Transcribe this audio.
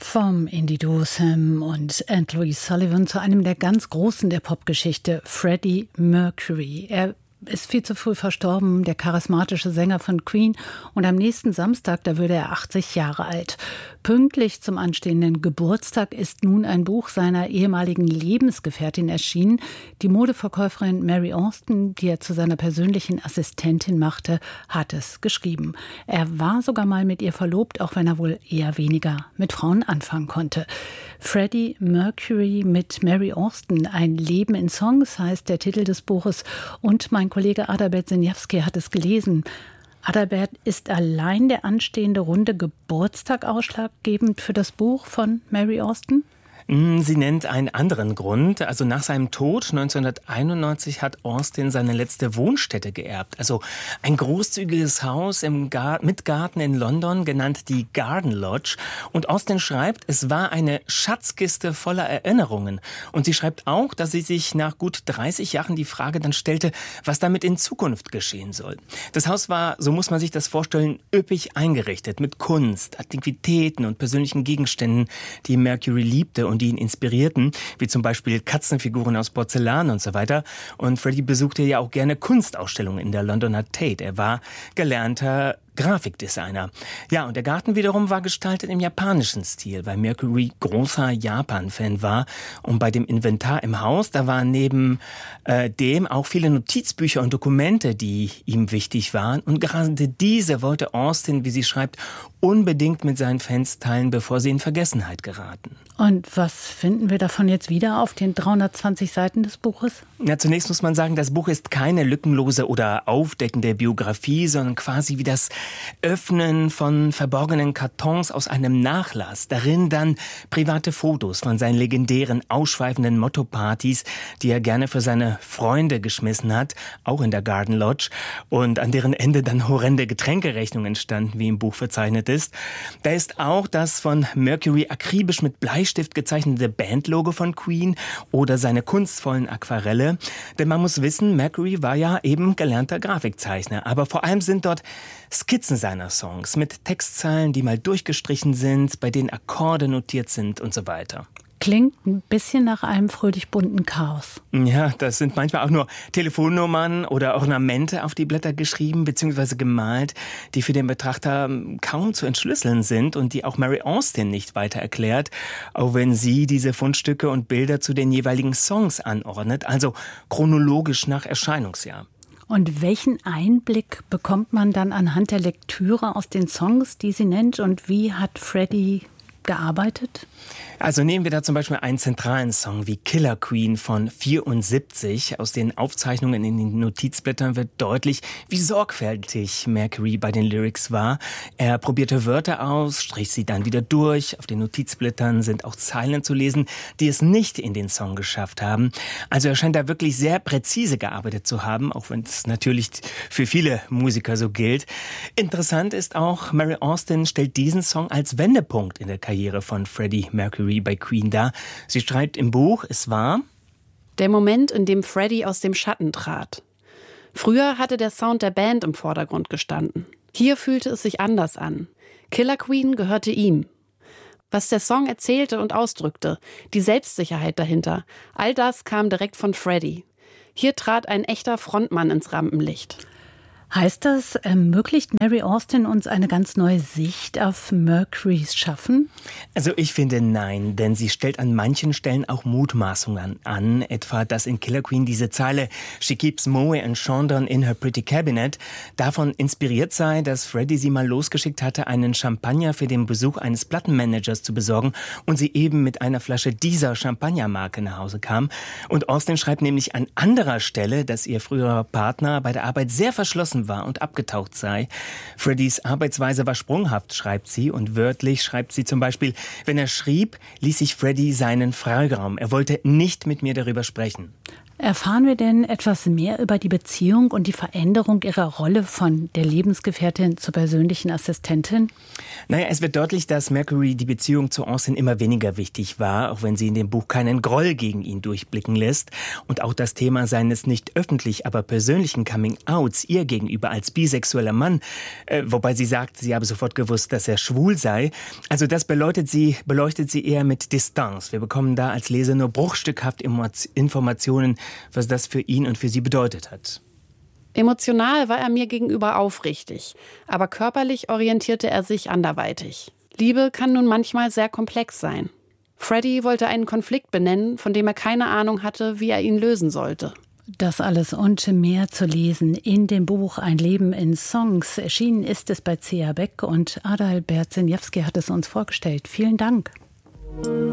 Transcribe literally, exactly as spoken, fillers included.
Vom Indie-Duo Sam und Anne-Louise Sullivan zu einem der ganz Großen der Popgeschichte, Freddie Mercury. Er ist viel zu früh verstorben, der charismatische Sänger von Queen. Und am nächsten Samstag, da würde er achtzig Jahre alt. Pünktlich zum anstehenden Geburtstag ist nun ein Buch seiner ehemaligen Lebensgefährtin erschienen. Die Modeverkäuferin Mary Austin, die er zu seiner persönlichen Assistentin machte, hat es geschrieben. Er war sogar mal mit ihr verlobt, auch wenn er wohl eher weniger mit Frauen anfangen konnte. Freddie Mercury mit Mary Austin, ein Leben in Songs, heißt der Titel des Buches. Und mein Kollege Adalbert Siniewski hat es gelesen. Adalbert, ist allein der anstehende runde Geburtstag ausschlaggebend für das Buch von Mary Austin? Sie nennt einen anderen Grund. Also nach seinem Tod neunzehnhunderteinundneunzig hat Austin seine letzte Wohnstätte geerbt. Also ein großzügiges Haus im Gar- mit Garten in London, genannt die Garden Lodge. Und Austin schreibt, es war eine Schatzkiste voller Erinnerungen. Und sie schreibt auch, dass sie sich nach gut dreißig Jahren die Frage dann stellte, was damit in Zukunft geschehen soll. Das Haus war, so muss man sich das vorstellen, üppig eingerichtet mit Kunst, Antiquitäten und persönlichen Gegenständen, die Mercury liebte und die ihn inspirierten, wie zum Beispiel Katzenfiguren aus Porzellan und so weiter. Und Freddie besuchte ja auch gerne Kunstausstellungen in der Londoner Tate. Er war gelernter Grafikdesigner. Ja, und der Garten wiederum war gestaltet im japanischen Stil, weil Mercury großer Japan-Fan war. Und bei dem Inventar im Haus, da waren neben äh, dem auch viele Notizbücher und Dokumente, die ihm wichtig waren. Und gerade diese wollte Austin, wie sie schreibt, unbedingt mit seinen Fans teilen, bevor sie in Vergessenheit geraten. Und was finden wir davon jetzt wieder auf den dreihundertzwanzig Seiten des Buches? Ja, zunächst muss man sagen, das Buch ist keine lückenlose oder aufdeckende Biografie, sondern quasi wie das Öffnen von verborgenen Kartons aus einem Nachlass. Darin dann private Fotos von seinen legendären, ausschweifenden Motto-Partys, die er gerne für seine Freunde geschmissen hat, auch in der Garden Lodge, und an deren Ende dann horrende Getränkerechnungen standen, wie im Buch verzeichnet ist. Da ist auch das von Mercury akribisch mit Bleistift gezeichnete Bandlogo von Queen oder seine kunstvollen Aquarelle. Denn man muss wissen, Mercury war ja eben gelernter Grafikzeichner, aber vor allem sind dort Skizzen seiner Songs mit Textzeilen, die mal durchgestrichen sind, bei denen Akkorde notiert sind und so weiter. Klingt ein bisschen nach einem fröhlich bunten Chaos. Ja, das sind manchmal auch nur Telefonnummern oder Ornamente auf die Blätter geschrieben bzw. gemalt, die für den Betrachter kaum zu entschlüsseln sind und die auch Mary Austin nicht weiter erklärt, auch wenn sie diese Fundstücke und Bilder zu den jeweiligen Songs anordnet, also chronologisch nach Erscheinungsjahr. Und welchen Einblick bekommt man dann anhand der Lektüre aus den Songs, die sie nennt, und wie hat Freddie gearbeitet? Also nehmen wir da zum Beispiel einen zentralen Song wie Killer Queen von vierundsiebzig. Aus den Aufzeichnungen in den Notizblättern wird deutlich, wie sorgfältig Mercury bei den Lyrics war. Er probierte Wörter aus, strich sie dann wieder durch. Auf den Notizblättern sind auch Zeilen zu lesen, die es nicht in den Song geschafft haben. Also er scheint da wirklich sehr präzise gearbeitet zu haben, auch wenn es natürlich für viele Musiker so gilt. Interessant ist auch, Mary Austin stellt diesen Song als Wendepunkt in der Karriere von Freddie Mercury bei Queen dar. Sie schreibt im Buch, es war der Moment, in dem Freddie aus dem Schatten trat. Früher hatte der Sound der Band im Vordergrund gestanden. Hier fühlte es sich anders an. Killer Queen gehörte ihm. Was der Song erzählte und ausdrückte, die Selbstsicherheit dahinter, all das kam direkt von Freddie. Hier trat ein echter Frontmann ins Rampenlicht. Heißt das, ermöglicht Mary Austin uns eine ganz neue Sicht auf Mercurys Schaffen? Also ich finde nein, denn sie stellt an manchen Stellen auch Mutmaßungen an, etwa dass in Killer Queen diese Zeile "She keeps Moe and Chandon in her pretty cabinet" davon inspiriert sei, dass Freddie sie mal losgeschickt hatte, einen Champagner für den Besuch eines Plattenmanagers zu besorgen und sie eben mit einer Flasche dieser Champagnermarke nach Hause kam. Und Austin schreibt nämlich an anderer Stelle, dass ihr früherer Partner bei der Arbeit sehr verschlossen war und abgetaucht sei. Freddies Arbeitsweise war sprunghaft, schreibt sie, und wörtlich schreibt sie zum Beispiel, wenn er schrieb, ließ sich Freddie seinen Freiraum. Er wollte nicht mit mir darüber sprechen. Erfahren wir denn etwas mehr über die Beziehung und die Veränderung ihrer Rolle von der Lebensgefährtin zur persönlichen Assistentin? Naja, es wird deutlich, dass Mercury die Beziehung zu Austin immer weniger wichtig war, auch wenn sie in dem Buch keinen Groll gegen ihn durchblicken lässt. Und auch das Thema seines nicht öffentlich, aber persönlichen Coming-Outs ihr gegenüber als bisexueller Mann, äh, wobei sie sagt, sie habe sofort gewusst, dass er schwul sei. Also das beleuchtet sie, beleuchtet sie eher mit Distanz. Wir bekommen da als Leser nur bruchstückhaft Informationen, was das für ihn und für sie bedeutet hat. Emotional war er mir gegenüber aufrichtig, aber körperlich orientierte er sich anderweitig. Liebe kann nun manchmal sehr komplex sein. Freddie wollte einen Konflikt benennen, von dem er keine Ahnung hatte, wie er ihn lösen sollte. Das alles und mehr zu lesen in dem Buch Ein Leben in Songs. Erschienen ist es bei C A Beck und Adalbert Zinjewski hat es uns vorgestellt. Vielen Dank.